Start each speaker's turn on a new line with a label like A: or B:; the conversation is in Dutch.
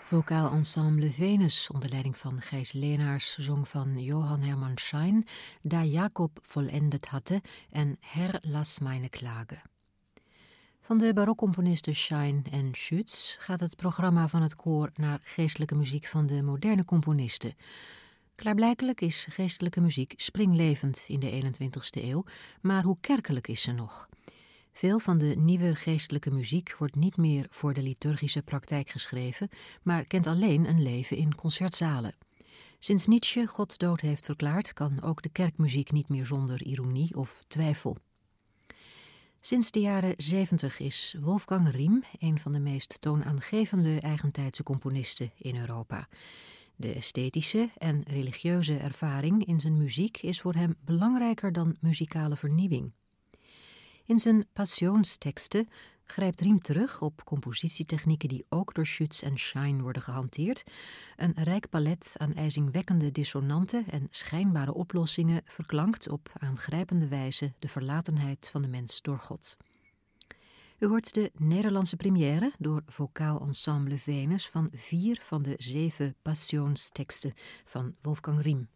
A: Vocaal ensemble Venus onder leiding van Gijs Leenaars zong van Johann Hermann Schein Da Jacob vollendet hatte en Herr lass meine Klage. Van de barokcomponisten Schein en Schütz gaat het programma van het koor naar geestelijke muziek van de moderne componisten. Klaarblijkelijk is geestelijke muziek springlevend in de 21ste eeuw, maar hoe kerkelijk is ze nog? Veel van de nieuwe geestelijke muziek wordt niet meer voor de liturgische praktijk geschreven, maar kent alleen een leven in concertzalen. Sinds Nietzsche God dood heeft verklaard, kan ook de kerkmuziek niet meer zonder ironie of twijfel. Sinds de jaren 70 is Wolfgang Riem een van de meest toonaangevende eigentijdse componisten in Europa. De esthetische en religieuze ervaring in zijn muziek is voor hem belangrijker dan muzikale vernieuwing. In zijn passionsteksten grijpt Riem terug op compositietechnieken die ook door Schütz en Schein worden gehanteerd. Een rijk palet aan ijzingwekkende dissonanten en schijnbare oplossingen verklankt op aangrijpende wijze de verlatenheid van de mens door God. U hoort de Nederlandse première door Vocaal ensemble Venus van 4 van de 7 passionsteksten van Wolfgang Riem.